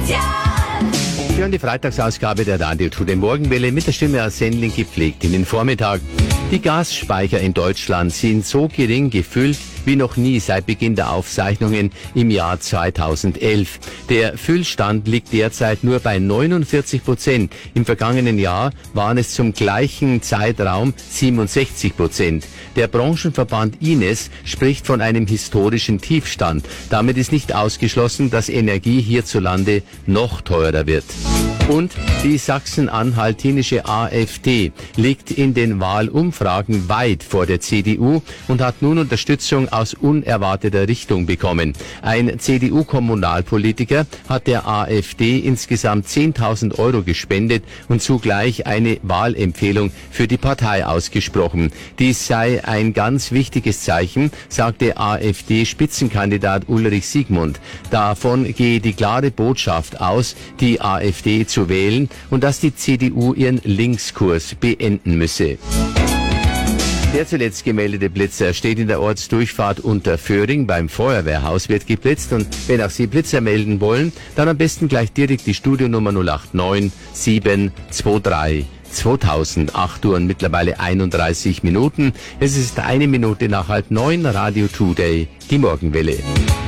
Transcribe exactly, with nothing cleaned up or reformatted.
Sie hören die Freitagsausgabe der Radio Tour, der Morgenwelle mit der Stimme aus Sendling gepflegt in den Vormittag. Die Gasspeicher in Deutschland sind so gering gefüllt wie noch nie seit Beginn der Aufzeichnungen im Jahr zweitausendelf. Der Füllstand liegt derzeit nur bei neunundvierzig Prozent. Im vergangenen Jahr waren es zum gleichen Zeitraum siebenundsechzig Prozent. Der Branchenverband I N E S spricht von einem historischen Tiefstand. Damit ist nicht ausgeschlossen, dass Energie hierzulande noch teurer wird. Und die sachsen-anhaltinische AfD liegt in den Wahlumfragen weit vor der C D U und hat nun Unterstützung aus unerwarteter Richtung bekommen. Ein C D U-Kommunalpolitiker hat der AfD insgesamt zehntausend Euro gespendet und zugleich eine Wahlempfehlung für die Partei ausgesprochen. Dies sei ein ganz wichtiges Zeichen, sagte AfD-Spitzenkandidat Ulrich Siegmund. Davon gehe die klare Botschaft aus, die AfD zu wählen und dass die C D U ihren Linkskurs beenden müsse. Der zuletzt gemeldete Blitzer steht in der Ortsdurchfahrt Unterföhring. Beim Feuerwehrhaus wird geblitzt und wenn auch Sie Blitzer melden wollen, dann am besten gleich direkt die Studionummer null acht neun sieben zwei drei zweitausend. acht Uhr und mittlerweile einunddreißig Minuten. Es ist eine Minute nach halb neun. Radio Today, die Morgenwelle.